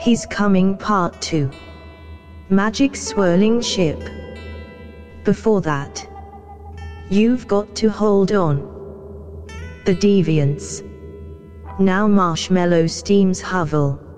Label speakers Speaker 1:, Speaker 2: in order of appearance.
Speaker 1: He's Coming Part 2. Magic Swirling Ship. Before that, You've Got to Hold On. The Deviants. Now Marshmallow Steam's Hovel.